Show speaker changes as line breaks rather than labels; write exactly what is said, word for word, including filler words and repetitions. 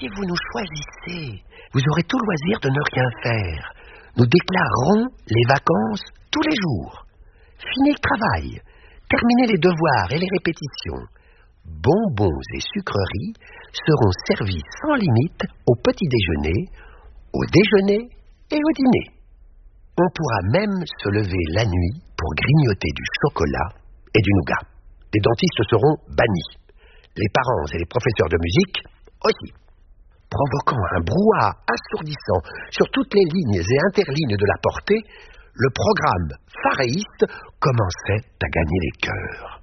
si vous nous choisissez, vous aurez tout loisir de ne rien faire. Nous déclarerons les vacances tous les jours. Fini le travail, terminez les devoirs et les répétitions. Bonbons et sucreries seront servis sans limite au petit déjeuner, au déjeuner et au dîner. On pourra même se lever la nuit pour grignoter du chocolat et du nougat. Les dentistes seront bannis. Les parents et les professeurs de musique aussi. Provoquant un brouhaha assourdissant sur toutes les lignes et interlignes de la portée, le programme faréiste commençait à gagner les cœurs.